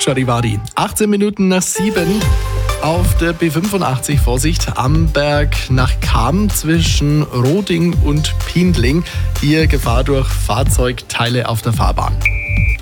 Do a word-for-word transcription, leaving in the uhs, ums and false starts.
Charivari. achtzehn Minuten nach sieben. Auf der B fünfundachtzig, Vorsicht, Amberg nach Cham zwischen Roding und Pindling. Hier Gefahr durch Fahrzeugteile auf der Fahrbahn.